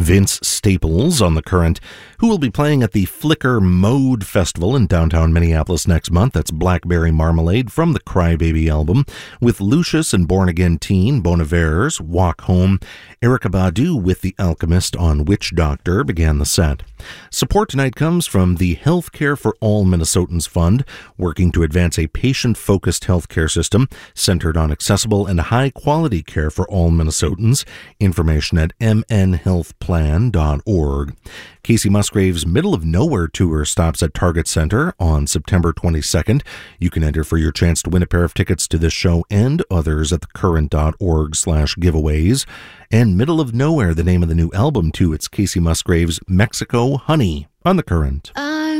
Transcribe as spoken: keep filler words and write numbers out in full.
Vince Staples on The Current, who will be playing at the Flicker Mode Festival in downtown Minneapolis next month. That's Blackberry Marmalade from the Crybaby album, with Lucius and Born Again Teen, Bon Iver's Walk Home. Erykah Badu with The Alchemist on Witch Doctor began the set. Support tonight comes from the Healthcare for All Minnesotans Fund, working to advance a patient-focused healthcare system centered on accessible and high-quality care for all Minnesotans. Information at m n health plan dot org. Casey Musgrave's Middle of Nowhere tour stops at Target Center on September twenty-second. You can enter for your chance to win a pair of tickets to this show and others at thecurrent.org slash giveaways. And Middle of Nowhere, the name of the new album too. It's Casey Musgrave's Mexico Honey on The Current. Uh-